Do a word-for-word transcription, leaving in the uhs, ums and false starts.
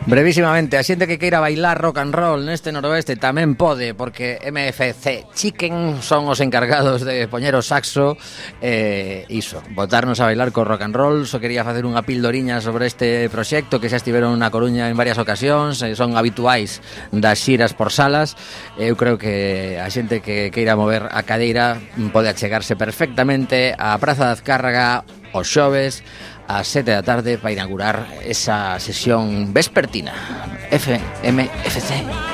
Brevísimamente, a xente que queira bailar rock and roll neste noroeste tamén pode, porque M F C Chicken son os encargados de poñer o saxo e eh, iso, botarnos a bailar co rock and roll. Só quería facer unha pildoriña sobre este proxecto que xa estiveron na Coruña en varias ocasións, e son habituais das xiras por salas. Eu creo que a xente que queira mover a cadeira pode achegarse perfectamente á Praza de Azcárraga os xoves ás sete da tarde para inaugurar esa sesión vespertina. F M F C.